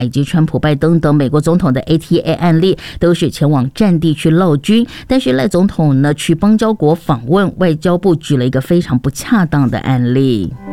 以及川普、拜登等美国总统的 ATA 案例，都是前往战地去劳军。但是赖总统呢去邦交国访问，外交部举了一个非常不恰当的案例。